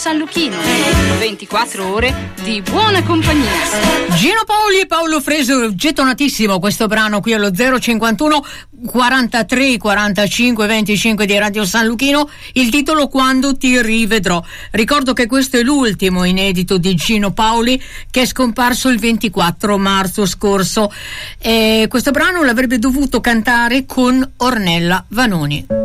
San Luchino. 24 ore di buona compagnia. Gino Paoli e Paolo Fresu, gettonatissimo questo brano qui allo 051 43 45 25 di Radio San Luchino, il titolo Quando ti rivedrò. Ricordo che questo è l'ultimo inedito di Gino Paoli, che è scomparso il 24 marzo scorso. Questo brano l'avrebbe dovuto cantare con Ornella Vanoni.